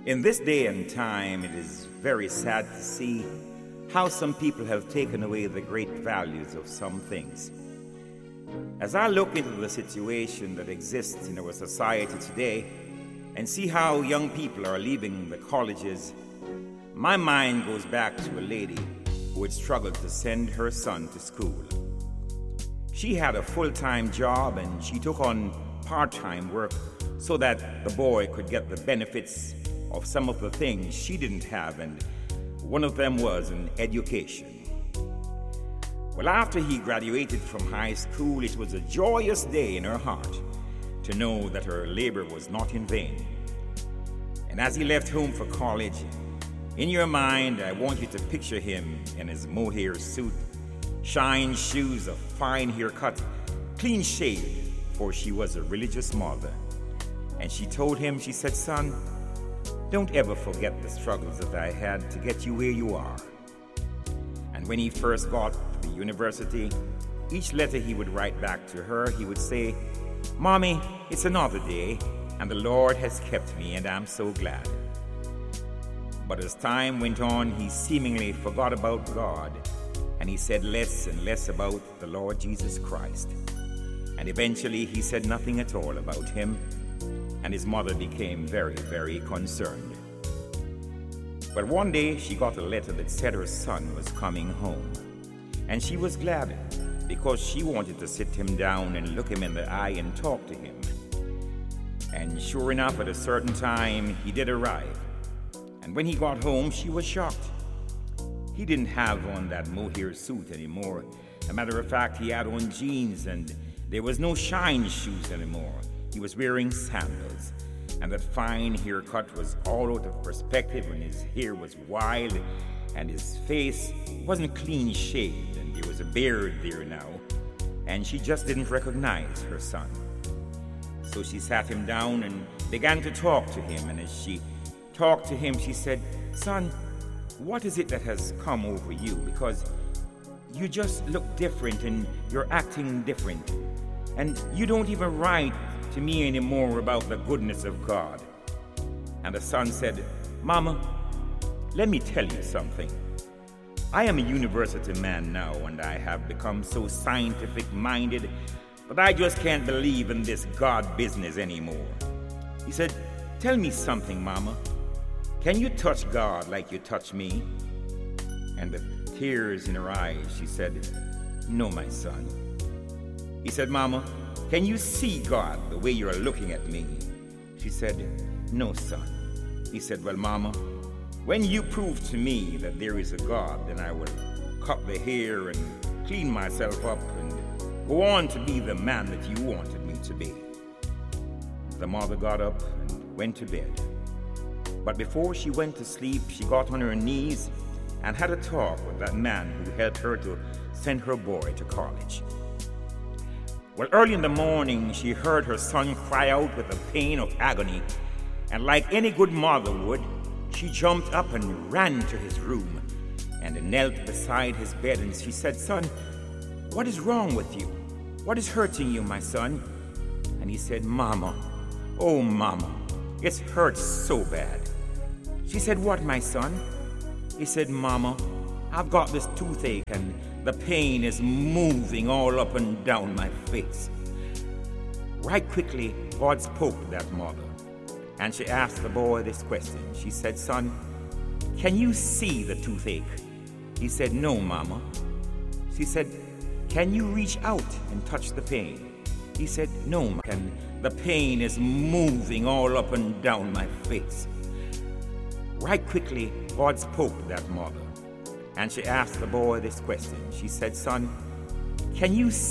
In this day and time, it is very sad to see how some people have taken away the great values of some things. As I look into the situation that exists in our society today and see how young people are leaving the colleges, my mind goes back to a lady who had struggled to send her son to school. She had a full-time job and she took on part-time work so that the boy could get the benefits of some of the things she didn't have, and one of them was an education. Well, after he graduated from high school, it was a joyous day in her heart to know that her labor was not in vain. And as he left home for college, in your mind, I want you to picture him in his mohair suit, shine shoes, a fine haircut, clean shaved, for she was a religious mother. And she told him, she said, "Son, don't ever forget the struggles that I had to get you where you are." And when he first got to the university, each letter he would write back to her, he would say, "Mommy, it's another day, and the Lord has kept me, and I'm so glad." But as time went on, he seemingly forgot about God, and he said less and less about the Lord Jesus Christ. And eventually he said nothing at all about him, and his mother became very, very concerned. But one day she got a letter that said her son was coming home, and she was glad because she wanted to sit him down and look him in the eye and talk to him. And sure enough, at a certain time, he did arrive. And when he got home, she was shocked. He didn't have on that mohair suit anymore. As a matter of fact, he had on jeans, and there was no shine shoes anymore. He was wearing sandals, and that fine haircut was all out of perspective, and his hair was wild, and his face wasn't clean shaved, and there was a beard there now, and she just didn't recognize her son. So she sat him down and began to talk to him, and as she talked to him, she said, "Son, what is it that has come over you? Because you just look different, and you're acting different, and you don't even write to me anymore about the goodness of God." And the son said, "Mama, let me tell you something. I am a university man now, and I have become so scientific-minded that I just can't believe in this God business anymore." He said, "Tell me something, Mama. Can you touch God like you touch me?" And with tears in her eyes, she said, "No, my son." He said, "Mama, can you see God the way you're looking at me?" She said, "No, son." He said, "Well, Mama, when you prove to me that there is a God, then I will cut the hair and clean myself up and go on to be the man that you wanted me to be." The mother got up and went to bed. But before she went to sleep, she got on her knees and had a talk with that man who helped her to send her boy to college. Well, early in the morning, she heard her son cry out with the pain of agony, and like any good mother would, she jumped up and ran to his room and knelt beside his bed, and she said, "Son, what is wrong with you? What is hurting you, my son?" And he said, "Mama, oh Mama, it hurts so bad." She said, "What, my son?" He said, "Mama, I've got this toothache, and the pain is moving all up and down my face." Right quickly, God spoke to that mother, and she asked the boy this question. She said, "Son, can you see the toothache?" He said, "No, Mama." She said, "Can you reach out and touch the pain?" He said, "No, and the pain is moving all up and down my face." Right quickly, God spoke to that mother, and she asked the boy this question. She said, "Son, can you